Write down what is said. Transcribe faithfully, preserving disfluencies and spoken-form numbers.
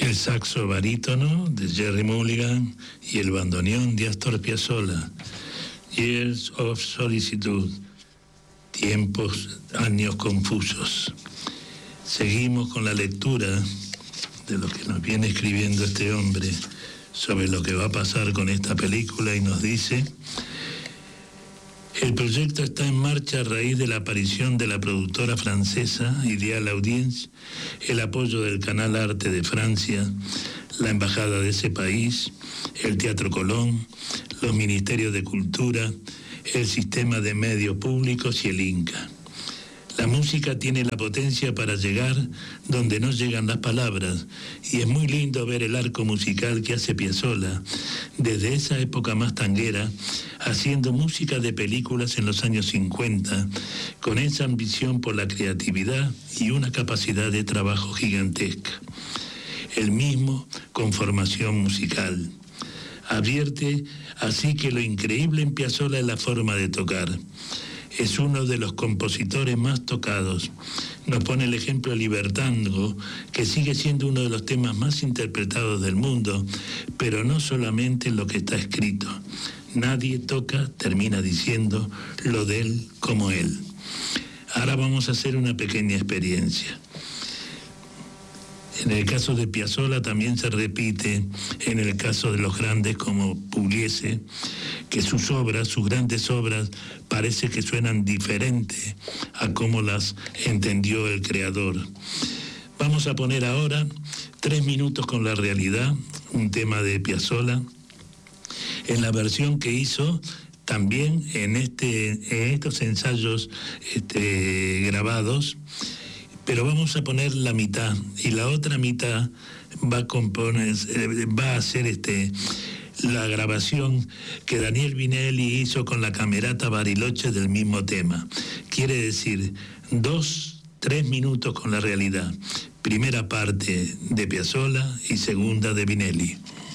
el saxo barítono de Gerry Mulligan y el bandoneón de Astor Piazzolla. Years of Solitude, tiempos, años confusos. Seguimos con la lectura de lo que nos viene escribiendo este hombre sobre lo que va a pasar con esta película y nos dice: el proyecto está en marcha a raíz de la aparición de la productora francesa Ideal Audience, el apoyo del Canal Arte de Francia, la embajada de ese país, el Teatro Colón, los ministerios de Cultura, el sistema de medios públicos y el Inca. La música tiene la potencia para llegar donde no llegan las palabras, y es muy lindo ver el arco musical que hace Piazzolla desde esa época más tanguera, haciendo música de películas en los años cincuenta, con esa ambición por la creatividad y una capacidad de trabajo gigantesca. El mismo con formación musical. Advierte así que lo increíble en Piazzolla es la forma de tocar. Es uno de los compositores más tocados. Nos pone el ejemplo Libertango, que sigue siendo uno de los temas más interpretados del mundo, pero no solamente en lo que está escrito. Nadie toca, termina diciendo, lo de él como él. Ahora vamos a hacer una pequeña experiencia. En el caso de Piazzolla también se repite, en el caso de los grandes como Pugliese, que sus obras, sus grandes obras, parece que suenan diferente a cómo las entendió el creador. Vamos a poner ahora Tres minutos con la realidad, un tema de Piazzolla, en la versión que hizo también en, este, en estos ensayos este, grabados. Pero vamos a poner la mitad, y la otra mitad va a componer, va a hacer este, la grabación que Daniel Vinelli hizo con la Camerata Bariloche del mismo tema. Quiere decir, dos, tres minutos con la realidad. Primera parte de Piazzolla y segunda de Vinelli.